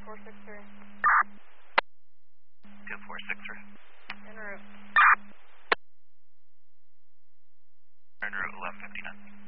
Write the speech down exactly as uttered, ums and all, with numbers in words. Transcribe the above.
four six three. two four six three. En route. En route eleven fifty-nine.